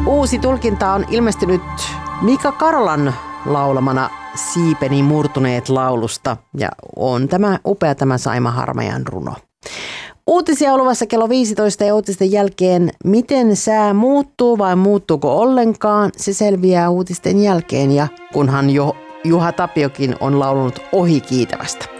Uusi tulkinta on ilmestynyt Mika Karolan laulamana Siipeni murtuneet laulusta ja on tämä Saima Harmajan runo. Uutisia on luvassa kello 15 ja uutisten jälkeen. Miten sää muuttuu vai muuttuuko ollenkaan? Se selviää uutisten jälkeen ja kunhan jo Juha Tapiokin on laulunut ohi kiitävästä.